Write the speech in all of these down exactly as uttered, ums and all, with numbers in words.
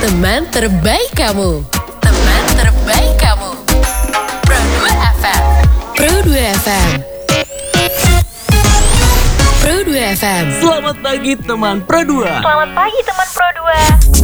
Teman terbaik kamu. Teman terbaik kamu. Pro dua F M. Pro dua F M. Pro dua F M. Selamat pagi teman Pro dua. Selamat pagi teman Pro dua.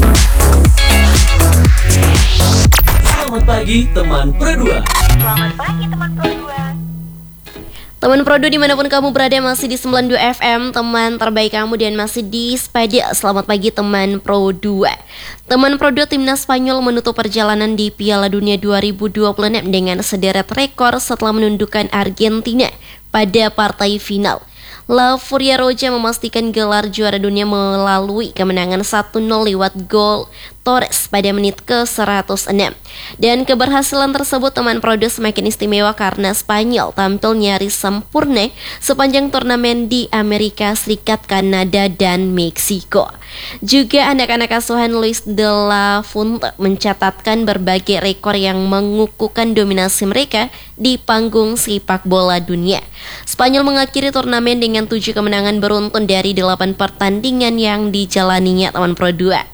Selamat pagi teman Pro dua. Selamat pagi teman Pro dua. Teman Pro dua dimanapun kamu berada, masih di sembilan puluh dua F M, teman terbaik kamu, dan masih di Spada. Selamat pagi teman Pro dua. Teman Pro dua, timnas Spanyol menutup perjalanan di Piala Dunia dua ribu dua puluh enam dengan sederet rekor setelah menundukkan Argentina pada partai final. La Furia Roja memastikan gelar juara dunia melalui kemenangan satu nol lewat gol Torres pada menit ke seratus enam. Dan keberhasilan tersebut teman Pro dua semakin istimewa karena Spanyol tampil nyaris sempurna sepanjang turnamen di Amerika Serikat, Kanada, dan Meksiko. Juga anak-anak asuhan Luis de la Fuente mencatatkan berbagai rekor yang mengukuhkan dominasi mereka di panggung sepak bola dunia. Spanyol mengakhiri turnamen dengan tujuh kemenangan beruntun dari delapan pertandingan yang dijalaninya teman Pro dua.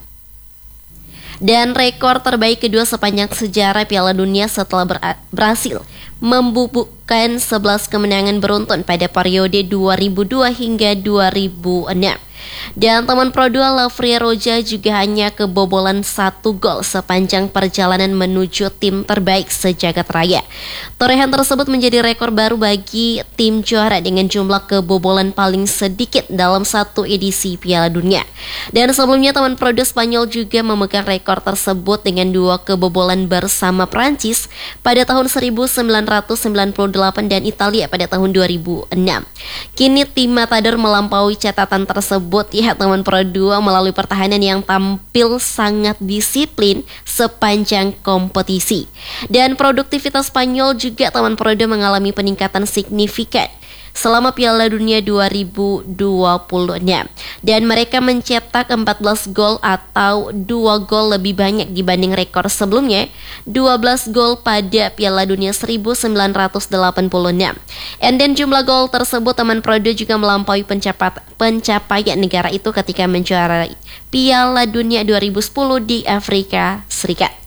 Dan rekor terbaik kedua sepanjang sejarah Piala Dunia setelah ber- berhasil membubuhkan sebelas kemenangan beruntun pada periode dua ribu dua hingga dua ribu enam. Dan teman Pro dua, La Furia Roja juga hanya kebobolan satu gol sepanjang perjalanan menuju tim terbaik sejagat raya. Torehan tersebut menjadi rekor baru bagi tim juara dengan jumlah kebobolan paling sedikit dalam satu edisi Piala Dunia. Dan sebelumnya teman Pro dua, Spanyol juga memegang rekor tersebut dengan dua kebobolan bersama Prancis pada tahun seribu sembilan ratus sembilan puluh delapan dan Italia pada tahun dua ribu enam. Kini tim Matador melampaui catatan tersebut ya teman Pro dua melalui pertahanan yang tampil sangat disiplin sepanjang kompetisi. Dan produktivitas Spanyol juga teman Pro dua mengalami peningkatan signifikan selama Piala Dunia dua ribu dua puluh enam, dan mereka mencetak empat belas gol atau dua gol lebih banyak dibanding rekor sebelumnya dua belas gol pada Piala Dunia seribu sembilan ratus delapan puluh enam. And then jumlah gol tersebut teman Pro dua juga melampaui pencapat, pencapaian negara itu ketika menjuarai Piala Dunia dua ribu sepuluh di Afrika Serikat.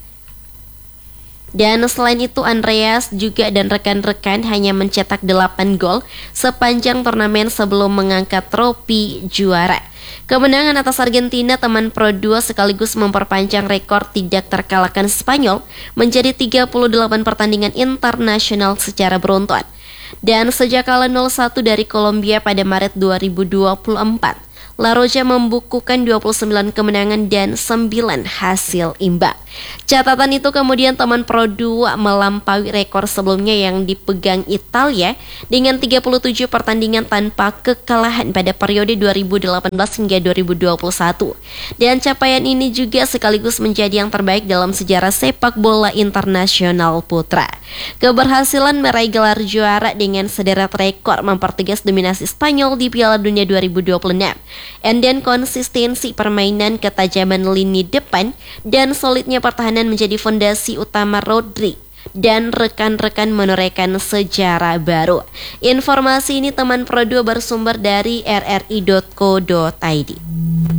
Dan selain itu Andreas juga dan rekan-rekan hanya mencetak delapan gol sepanjang turnamen sebelum mengangkat trofi juara. Kemenangan atas Argentina teman Pro dua sekaligus memperpanjang rekor tidak terkalahkan Spanyol menjadi tiga puluh delapan pertandingan internasional secara beruntun. Dan sejak kalah nol satu dari Kolombia pada Maret dua ribu dua puluh empat, La Roja membukukan dua puluh sembilan kemenangan dan sembilan hasil imbang. Catatan itu kemudian teman Pro dua melampaui rekor sebelumnya yang dipegang Italia dengan tiga puluh tujuh pertandingan tanpa kekalahan pada periode dua ribu delapan belas hingga dua ribu dua puluh satu. Dan capaian ini juga sekaligus menjadi yang terbaik dalam sejarah sepak bola internasional putra. Keberhasilan meraih gelar juara dengan sederet rekor mempertegas dominasi Spanyol di Piala Dunia dua ribu dua puluh enam. And then konsistensi permainan, ketajaman lini depan, dan solidnya pertahanan menjadi fondasi utama Rodri dan rekan-rekan menorehkan sejarah baru. Informasi ini teman Pro dua bersumber dari r r i dot co dot i d.